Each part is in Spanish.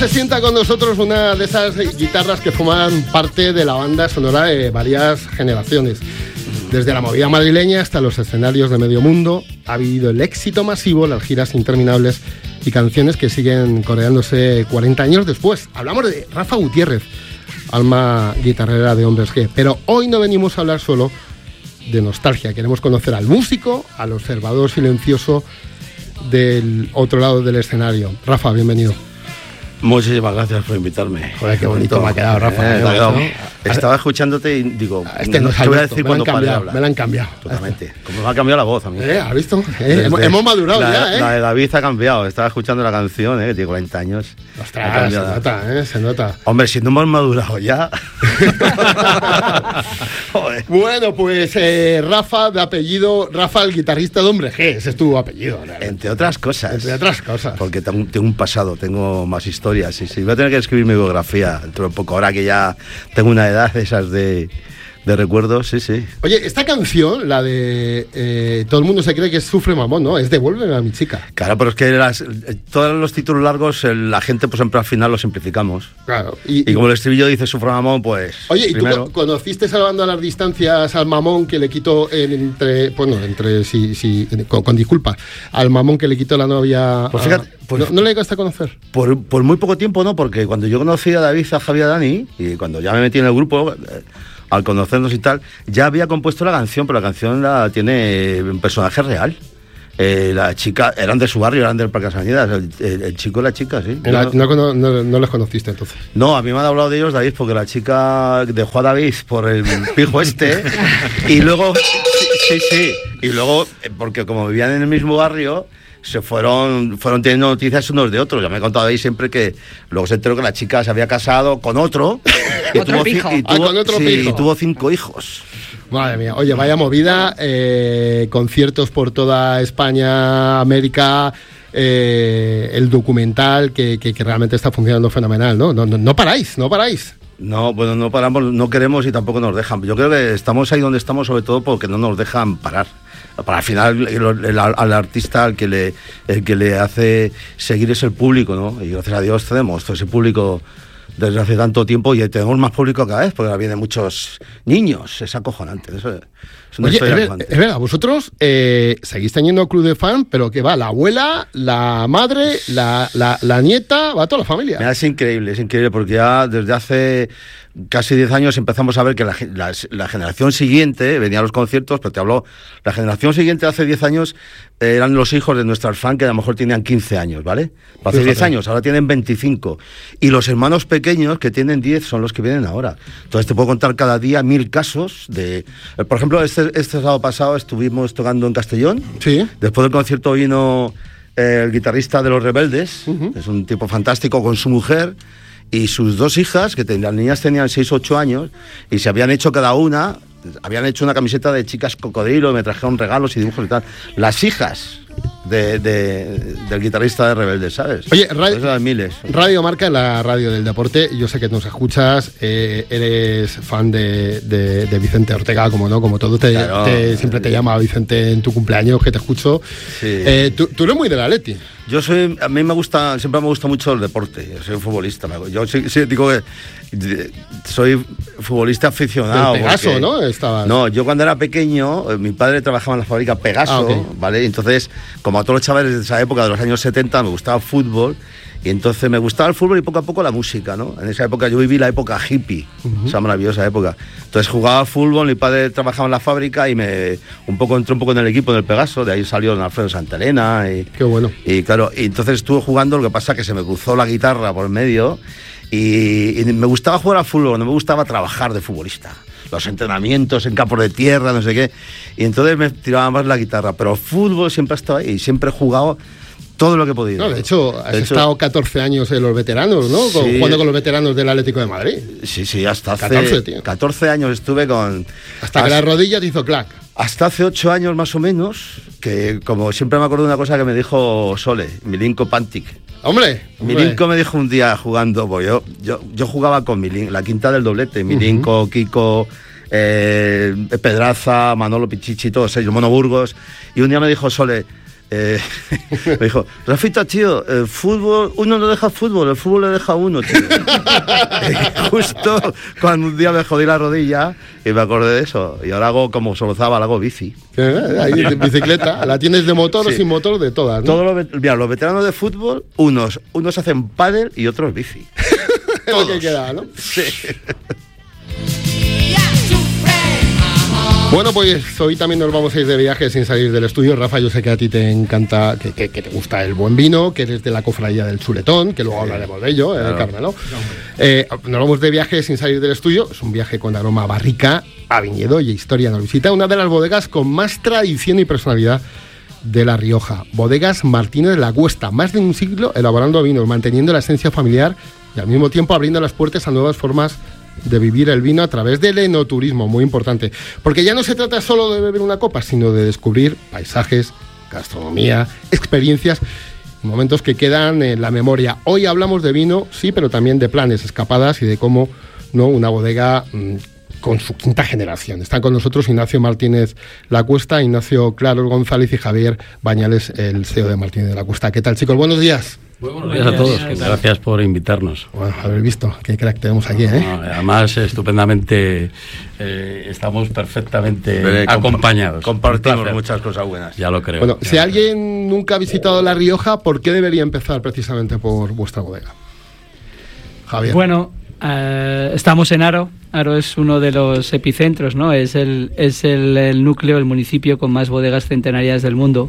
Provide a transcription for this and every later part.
se sienta con nosotros una de esas guitarras que forman parte de la banda sonora de varias generaciones. Desde la movida madrileña hasta los escenarios de medio mundo, ha vivido el éxito masivo, las giras interminables y canciones que siguen coreándose 40 años después. Hablamos de Rafa Gutiérrez, alma guitarrera de Hombres G. Pero hoy no venimos a hablar solo de nostalgia. Queremos conocer al músico, al observador silencioso del otro lado del escenario. Rafa, bienvenido. Muchísimas gracias por invitarme. Joder, qué bonito me ha quedado, Rafa. ¿No? Estaba escuchándote y digo, ¿qué voy a decir cuando pare de hablar? Me la han cambiado. Totalmente. Como me ha cambiado la voz a mí. ¿Has visto? Hemos madurado ya, ¿eh? La de David ha cambiado. Estaba escuchando la canción, que tiene 40 años. Ostras, se nota, se nota. Hombre, si no hemos madurado ya. Bueno, pues Rafa, de apellido, Rafa, el guitarrista de Hombres G. Ese es tu apellido, ¿no? Entre otras cosas. Entre otras cosas. Porque tengo un pasado, tengo más historias. Sí. Voy a tener que escribir mi biografía dentro de poco, ahora que ya tengo una edad de esas de recuerdos, sí. Oye, esta canción, la de todo el mundo se cree que es Sufre Mamón, ¿no? Es Devuélveme a mi chica. Claro, pero es que todos los títulos largos, la gente pues siempre al final los simplificamos. Claro. Y como el estribillo dice Sufre Mamón, pues... Oye, primero... ¿y tú conociste, salvando a las distancias, al mamón que le quitó con disculpas, al mamón que le quitó la novia? Pues fíjate... ¿No le llegaste a conocer? Por muy poco tiempo, ¿no? Porque cuando yo conocí a David, a Javier, a Dani, y cuando ya me metí en el grupo... al conocernos y tal, ya había compuesto la canción, pero la canción la tiene un personaje real. La chica, eran de su barrio, eran del Parque Asañedas, el chico y la chica, sí. No les conociste entonces. No, a mí me han hablado de ellos, David, porque la chica dejó a David por el pijo y luego, sí, y luego, porque como vivían en el mismo barrio, se fueron teniendo noticias unos de otros. Ya me he contado ahí siempre que luego se enteró que la chica se había casado con otro y tuvo 5 hijos. Madre mía, oye, vaya movida, conciertos por toda España, América, el documental que realmente está funcionando fenomenal, ¿no? No paráis. No, bueno, no paramos, no queremos y tampoco nos dejan. Yo creo que estamos ahí donde estamos sobre todo porque no nos dejan parar. Para al final al artista el que le hace seguir es el público, ¿no? Y gracias a Dios tenemos todo ese público desde hace tanto tiempo y tenemos más público cada vez porque ahora vienen muchos niños. Es acojonante. Eso es una historia acojonante. Es verdad, vosotros seguís teniendo club de fan, pero que va la abuela, la madre, la nieta, va toda la familia. Mira, es increíble porque ya desde hace casi 10 años empezamos a ver que la generación siguiente venía a los conciertos, pero te hablo, la generación siguiente hace 10 años eran los hijos de nuestras fans que a lo mejor tenían 15 años, ¿vale? Hace 10 años, ahora tienen 25. Y los hermanos pequeños que tienen 10 son los que vienen ahora. Entonces te puedo contar cada día 1000 casos de... Por ejemplo, este sábado pasado estuvimos tocando en Castellón. Sí. Después del concierto vino el guitarrista de Los Rebeldes, es un tipo fantástico, con su mujer y sus 2 hijas, que las niñas tenían 6 o 8 años, y se habían hecho cada una, habían hecho una camiseta de chicas cocodrilo, y me trajeron regalos y dibujos y tal. Las hijas del guitarrista de Rebeldes, ¿sabes? Oye, miles. Radio Marca, la radio del deporte. Yo sé que nos escuchas, eres fan de Vicente Ortega, como no, como todo. Siempre te llama Vicente en tu cumpleaños, que te escucho. Sí. Tú eres muy del Atleti. A mí siempre me gusta mucho el deporte. Yo soy un futbolista. Yo sí digo que soy futbolista aficionado. Del Pegaso, ¿no? No, yo cuando era pequeño, mi padre trabajaba en la fábrica Pegaso, okay. ¿Vale? Entonces, como a todos los chavales de esa época, de los años 70, me gustaba el fútbol. Y entonces me gustaba el fútbol y poco a poco la música, ¿no? En esa época yo viví la época hippie, esa maravillosa época. Entonces jugaba al fútbol, mi padre trabajaba en la fábrica y entré un poco en el equipo del Pegaso, de ahí salió don Alfredo Santelena. Qué bueno. Y claro, y entonces estuve jugando, lo que pasa es que se me cruzó la guitarra por el medio y me gustaba jugar al fútbol, no me gustaba trabajar de futbolista. Los entrenamientos en campos de tierra, no sé qué. Y entonces me tiraba más la guitarra, pero el fútbol siempre ha estado ahí y siempre he jugado todo lo que he podido. No, de hecho, has estado 14 años en los veteranos, ¿no? Sí. Jugando con los veteranos del Atlético de Madrid. Sí, hasta hace 14 años estuve con... Hasta que la rodilla te hizo clac. Hasta hace 8 años más o menos, que como siempre me acuerdo de una cosa que me dijo Sole, Milinko Pantic. ¡Hombre! Milinko me dijo un día jugando, pues yo jugaba con Milinko, la quinta del doblete, Milinko, Kiko, Pedraza, Manolo Pichichi, todos ellos, Mono Burgos, y un día me dijo Sole, me dijo, Rafita, tío, el fútbol, uno no deja fútbol, el fútbol le deja a uno, tío. Justo cuando un día me jodí la rodilla y me acordé de eso. Y ahora hago como Solozábal, hago bici. Ahí, bicicleta, la tienes de motor o sin motor, de todas, ¿no? Mira, los veteranos de fútbol, unos hacen pádel y otros bici. Lo que queda, ¿no? Sí. Bueno, pues hoy también nos vamos a ir de viaje sin salir del estudio. Rafa, yo sé que a ti te encanta, que te gusta el buen vino, que eres de la cofradía del Chuletón, que luego hablaremos de ello, claro. Carmelo. Nos vamos de viaje sin salir del estudio. Es un viaje con aroma a barrica, a viñedo y a historia. Nos visita una de las bodegas con más tradición y personalidad de La Rioja. Bodegas Martínez de la Cuesta. Más de un siglo elaborando vinos, manteniendo la esencia familiar y al mismo tiempo abriendo las puertas a nuevas formas de vivir el vino a través del enoturismo, muy importante, porque ya no se trata solo de beber una copa, sino de descubrir paisajes, gastronomía, experiencias, momentos que quedan en la memoria. Hoy hablamos de vino, sí, pero también de planes, escapadas y de cómo no una bodega con su quinta generación. Están con nosotros Ignacio Martínez La Cuesta, Ignacio Claros González y Javier Bañales, el CEO de Martínez de la Cuesta. ¿Qué tal, chicos? Buenos días. Muy buenos días a todos, gracias por invitarnos. Bueno, habéis visto qué crack tenemos aquí, ¿eh? No, además, estupendamente, estamos perfectamente acompañados. Compartimos muchas cosas buenas. Ya lo creo. Bueno, si alguien nunca ha visitado La Rioja, ¿por qué debería empezar precisamente por vuestra bodega? Javier. Bueno, estamos en Haro. Haro es uno de los epicentros, ¿no? Es el núcleo, el municipio con más bodegas centenarias del mundo.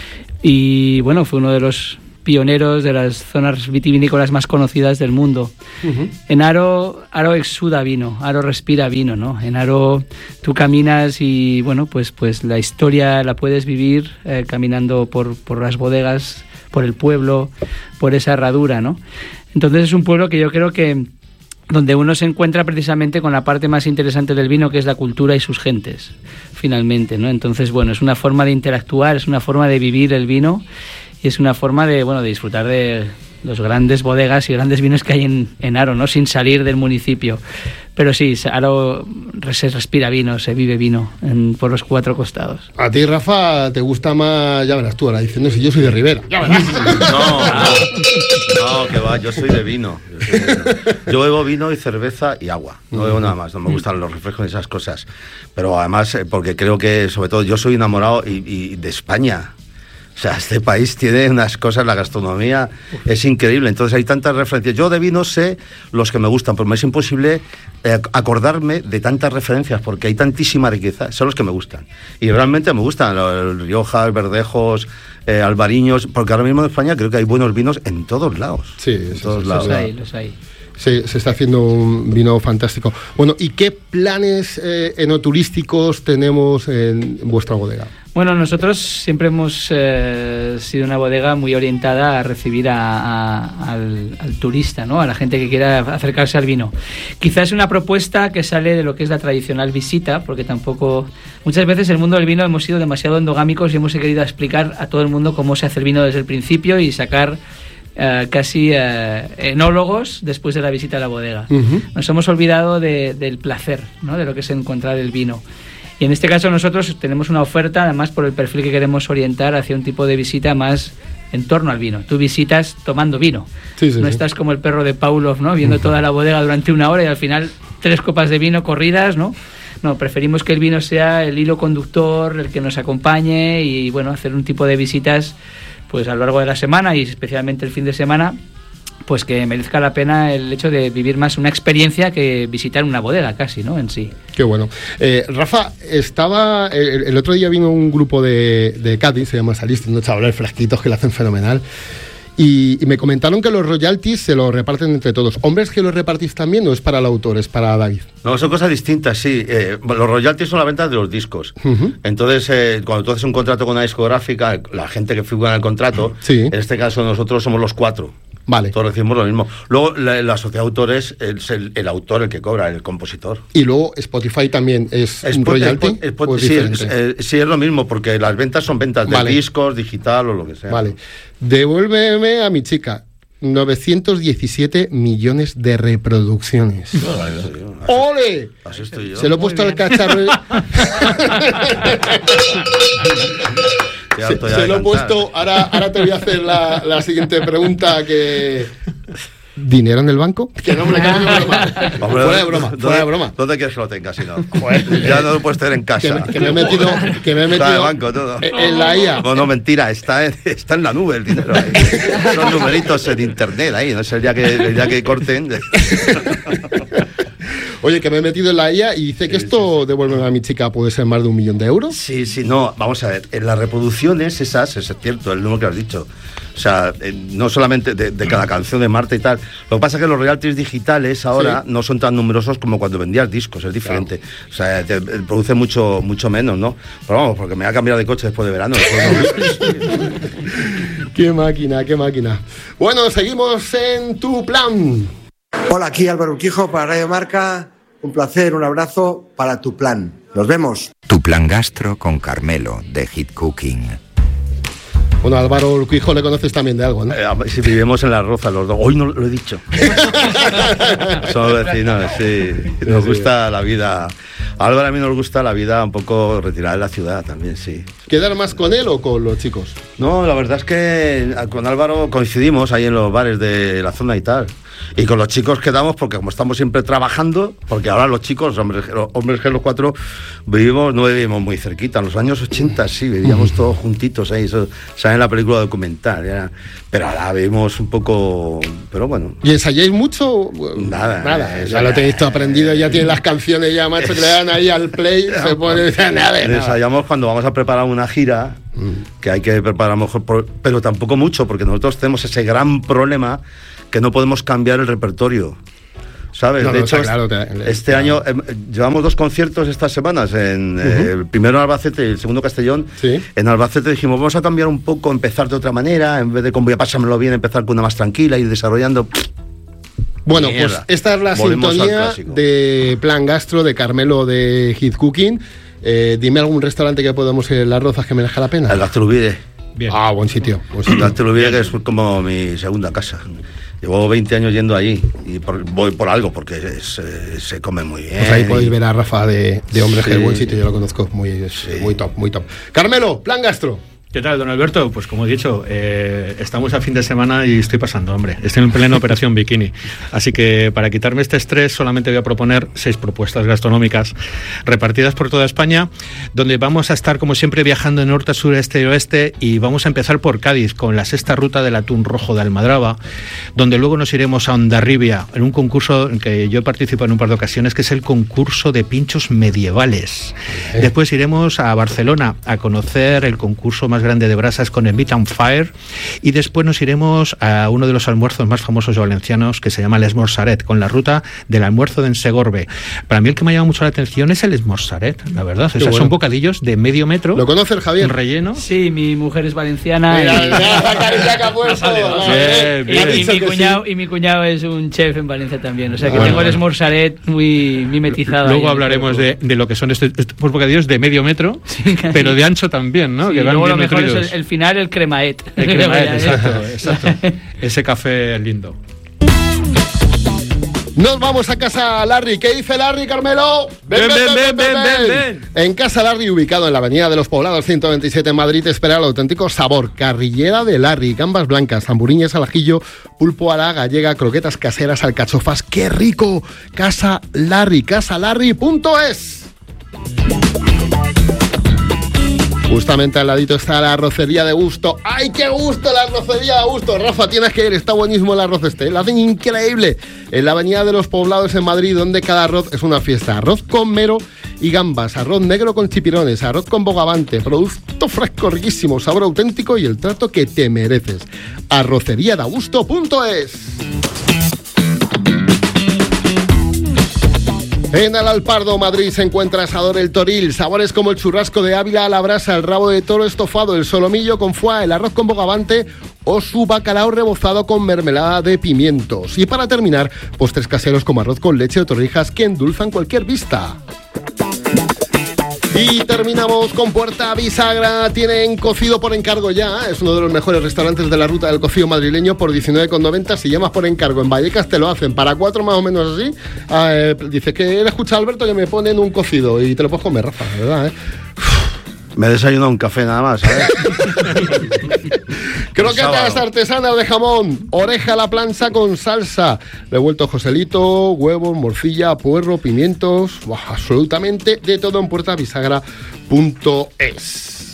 Y bueno, fue uno de los pioneros de las zonas vitivinícolas más conocidas del mundo. Uh-huh. En Haro exuda vino, Haro respira vino, ¿no? En Haro tú caminas y, bueno, pues la historia la puedes vivir caminando por las bodegas, por el pueblo, por esa herradura, ¿no? Entonces es un pueblo que yo creo que donde uno se encuentra precisamente con la parte más interesante del vino, que es la cultura y sus gentes, finalmente, ¿no? Entonces, bueno, es una forma de interactuar, es una forma de vivir el vino y es una forma de, bueno, de disfrutar de los grandes bodegas y grandes vinos que hay en Haro, ¿no? Sin salir del municipio. Pero sí, Haro se respira vino, se vive vino por los cuatro costados. A ti, Rafa, te gusta más, ya verás tú, ahora diciendo si yo soy de Ribera. Ya verás. No, que va, yo soy de vino. Yo bebo vino y cerveza y agua. No bebo nada más, no me gustan los refrescos y esas cosas. Pero además, porque creo que, sobre todo, yo soy enamorado y de España. O sea, este país tiene unas cosas, la gastronomía es increíble, entonces hay tantas referencias. Yo de vino sé los que me gustan, pero me es imposible acordarme de tantas referencias porque hay tantísima riqueza, son los que me gustan. Y realmente me gustan el Rioja, Verdejos, Albariños, porque ahora mismo en España creo que hay buenos vinos en todos lados. Sí, en todos lados. Los hay. Se está haciendo un vino fantástico. Bueno, ¿y qué planes enoturísticos tenemos en vuestra bodega? Bueno, nosotros siempre hemos sido una bodega muy orientada a recibir al turista, ¿no? A la gente que quiera acercarse al vino. Quizás es una propuesta que sale de lo que es la tradicional visita, porque tampoco... Muchas veces en el mundo del vino hemos sido demasiado endogámicos y hemos querido explicar a todo el mundo cómo se hace el vino desde el principio y sacar casi enólogos después de la visita a la bodega. Uh-huh. Nos hemos olvidado del placer, ¿no? De lo que es encontrar el vino. Y en este caso nosotros tenemos una oferta, además por el perfil que queremos orientar hacia un tipo de visita más en torno al vino. Tú visitas tomando vino. Sí, no estás como el perro de Pavlov, ¿no? Viendo toda la bodega durante una hora y al final 3 copas de vino corridas, ¿no? No, preferimos que el vino sea el hilo conductor, el que nos acompañe y, bueno, hacer un tipo de visitas pues a lo largo de la semana y especialmente el fin de semana, pues que merezca la pena el hecho de vivir más una experiencia que visitar una bodega casi, ¿no? En sí. Qué bueno. Rafa, estaba el otro día vino un grupo de Cádiz, se llama Saliste, unos chavales fresquitos que lo hacen fenomenal. Y me comentaron que los royalties se los reparten entre todos. ¿Hombres que los repartís también o es para el autor, es para David? No, son cosas distintas, sí. Los royalties son la venta de los discos. Uh-huh. Entonces, cuando tú haces un contrato con una discográfica, la gente que figura en el contrato, sí. En este caso nosotros somos los 4. Vale. Todos recibimos lo mismo. Luego, la sociedad de autores es el autor el que cobra, el compositor. Y luego Spotify también es un royalty. Sí, es lo mismo, porque las ventas son ventas de discos, digital o lo que sea. Vale. Devuélveme a mi chica. 917 millones de reproducciones. ¡Ole! Así estoy yo. Se lo he puesto al cacharro. Se lo he puesto. Ahora te voy a hacer la siguiente pregunta que... ¿Dinero en el banco? Que no, hombre, fuera de broma. ¿Dónde quieres que lo tenga si no? Ya no lo puedes tener en casa. Que me he metido está en banco, todo. En la IA. No, mentira, está en la nube el dinero ahí. Son numeritos en internet ahí, no es el día que corten. Oye, que me he metido en la IA y dice que esto, devuélveme a mi chica, puede ser más de 1 millón de euros. Sí, no, vamos a ver, en las reproducciones esas, es cierto, el número que has dicho. O sea, no solamente de cada canción de Marta y tal. Lo que pasa es que los royalties digitales ahora no son tan numerosos como cuando vendías discos, es diferente. Claro. O sea, te produce mucho menos, ¿no? Pero vamos, porque me voy a cambiar de coche después de verano. Qué máquina. Bueno, seguimos en Tu Plan. Hola, aquí Álvaro Urquijo para Radio Marca. Un placer, un abrazo para Tu Plan. Nos vemos. Tu Plan Gastro con Carmelo, de Hit Cooking. Bueno, Álvaro Urquijo le conoces también de algo, ¿no? Si vivimos en La Roza los dos. Hoy no lo he dicho. Somos vecinos, sí. Nos gusta la vida. A Álvaro a mí nos gusta la vida un poco retirada de la ciudad también, sí. ¿Quedar más con él o con los chicos? No, la verdad es que con Álvaro coincidimos ahí en los bares de la zona y tal. Y con los chicos quedamos porque como estamos siempre trabajando, porque ahora los chicos, hombres que los 4 no vivimos muy cerquita. En los años 80 sí, vivíamos todos juntitos ahí, eso sale en la película documental, pero ahora vivimos un poco, pero bueno. ¿Y ensayáis mucho? Nada. Ya lo tenéis todo aprendido, ya tienen las canciones ya, macho, que le dan ahí al play, se pone nada. Ensayamos cuando vamos a preparar una gira, que hay que preparar mejor, pero tampoco mucho, porque nosotros tenemos ese gran problema que no podemos cambiar el repertorio, ¿sabes? De hecho, este año llevamos 2 conciertos estas semanas, el primero en Albacete y el segundo Castellón. ¿Sí? En Albacete dijimos, vamos a cambiar un poco, empezar de otra manera, en vez de con voy a pasármelo bien, empezar con una más tranquila, ir desarrollando. Bueno, pues esta es la sintonía de Plan Gastro de Carmelo de Hit Cooking. Dime algún restaurante que podamos ir en Las Rozas que merezca la pena. El Gastrolubide. Bien. Buen sitio. El Gastrolubide, que es como mi segunda casa. Llevo 20 años yendo allí y voy por algo, porque se come muy bien. Pues ahí podéis ver a Rafa de Hombres, que es buen sitio, yo lo conozco, muy top. Carmelo, Plan Gastro. ¿Qué tal, don Alberto? Pues como he dicho, estamos a fin de semana y estoy pasando hambre. Estoy en plena operación bikini. Así que para quitarme este estrés solamente voy a proponer 6 propuestas gastronómicas repartidas por toda España, donde vamos a estar como siempre viajando de norte a sur, este y oeste, y vamos a empezar por Cádiz con la 6ª ruta del atún rojo de Almadraba, donde luego nos iremos a Hondarribia en un concurso en que yo participo en un par de ocasiones, que es el concurso de pinchos medievales. Después iremos a Barcelona a conocer el concurso más grande de brasas con el Meat and Fire, y después nos iremos a uno de los almuerzos más famosos valencianos, que se llama el Esmorzaret, con la ruta del almuerzo de Ensegorbe. Para mí el que me ha llamado mucho la atención es el Esmorzaret, la verdad. O sea, son bocadillos de medio metro. ¿Lo conoce el Javier? Relleno. Sí, mi mujer es valenciana. Y mi cuñado es un chef en Valencia también. O sea que tengo el Esmorzaret muy mimetizado. Luego hablaremos de lo que son estos bocadillos de medio metro, pero de ancho también, ¿no? Sí, que van el final, el cremaet. El cremaet, exacto. Ese café lindo. Nos vamos a Casa Larry. ¿Qué dice Larry, Carmelo? Ven. En Casa Larry, ubicado en la Avenida de los Poblados 127 en Madrid, espera el auténtico sabor. Carrillera de Larry, gambas blancas, zamburiñas al ajillo, pulpo a la gallega, croquetas caseras, alcachofas. ¡Qué rico! Casa Larry, casalarry.es. Justamente al ladito está la arrocería de Gusto. ¡Ay, qué gusto la arrocería de Gusto! Rafa, tienes que ir, está buenísimo el arroz lo hacen increíble. En la Avenida de los Poblados en Madrid, donde cada arroz es una fiesta. Arroz con mero y gambas, arroz negro con chipirones, arroz con bogavante, producto fresco, riquísimo, sabor auténtico y el trato que te mereces. arroceriadagusto.es. En Alalpardo, Madrid, se encuentra Asador El Toril. Sabores como el churrasco de Ávila a la brasa, el rabo de toro estofado, el solomillo con foie, el arroz con bogavante o su bacalao rebozado con mermelada de pimientos. Y para terminar, postres caseros como arroz con leche o torrijas que endulzan cualquier vista. Y terminamos con Puerta Bisagra. Tienen cocido por encargo ya. Es uno de los mejores restaurantes de la ruta del cocido madrileño por 19,90. Si llamas por encargo en Vallecas te lo hacen para 4 más o menos así. Dice que él escucha a Alberto que me ponen un cocido y te lo puedes comer, Rafa, ¿verdad? Me desayuno un café nada más, ¿sabes? Croquetas artesanas de jamón, oreja a la plancha con salsa, revuelto Joselito, huevos, morcilla, puerro, pimientos, absolutamente de todo en puertabisagra.es.